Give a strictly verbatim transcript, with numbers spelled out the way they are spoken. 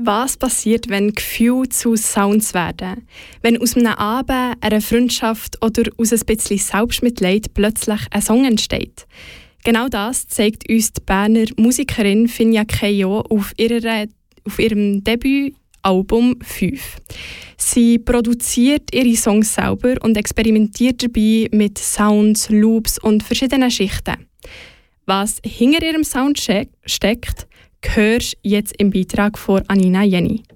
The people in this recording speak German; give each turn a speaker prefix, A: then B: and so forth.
A: Was passiert, wenn Gefühle zu Sounds werden? Wenn aus einem Abend, einer Freundschaft oder aus ein bisschen Selbstmitleid plötzlich ein Song entsteht? Genau das zeigt uns die Berner Musikerin Finja Keio auf, ihrer, auf ihrem Debütalbum fünf. Sie produziert ihre Songs selber und experimentiert dabei mit Sounds, Loops und verschiedenen Schichten. Was hinter ihrem Sound steckt, hörst du jetzt im Beitrag von Anina Jenny.